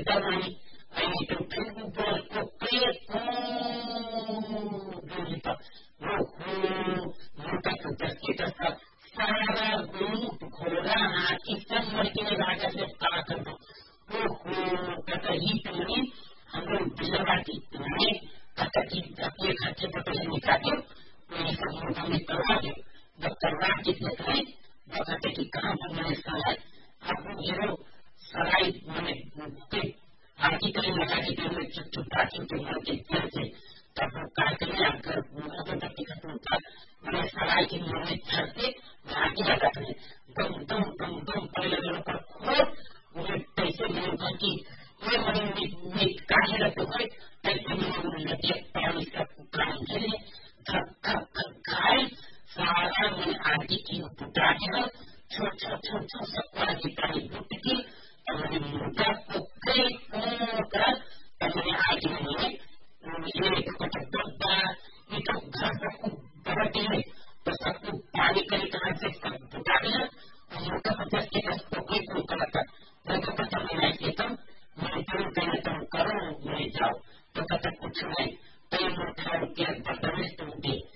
tamani ini tu tubuh kokeko dito muka tutas kita sarah dulu koran kita mesti raja sepakat kata itu ni हम बिलवाती तुम्हें कथा की अपने खर्चे पर पैसे निकाले मैंने हमें करवा दो जब करवा के देते हैं बताते कि कहाँ पर मैंने सराय आपको जीरो सराय मैंने आरती करें लगा के मैं चुपचाप के मन के घर से तब कार्यक्रम आकर अगर तक टिकट होता मैंने सराय के मैंने घर से आगे लगा करें दम दम दम दम पहले लोगों पर खोद मुझे पैसे मिले बाकी ये मैं काहे रखो है पैसे मिले लगे पानी का काम करे धक्का खाए सारा मैं आगे की पुटा है छोटा सबका की पानी बुट की मैंने मुद्दा को कई कर मैंने आगे में ये कुछ डब्बा ये तो घर को बढ़ते हैं तो सबको पानी के तरह से सब पुटा है मुद्दा बच्चे के पास कोई करता मैं तो पता नहीं है मैं कहने तुम करो नहीं जाओ तो कथा कुछ नहीं तो ये मुद्दा के बदले तुम दे